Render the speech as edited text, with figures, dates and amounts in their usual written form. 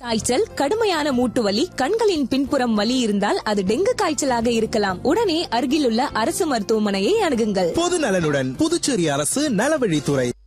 காய்ச்சல், கடுமையான மூட்டு வலி, கண்களின் பின்புறம் வலி இருந்தால் அது டெங்கு காய்ச்சலாக இருக்கலாம். உடனே அருகிலுள்ள அரசு மருத்துவமனையை அணுகுங்கள். பொது நலனுடன் புதுச்சேரி அரசு நலவழித்துறை.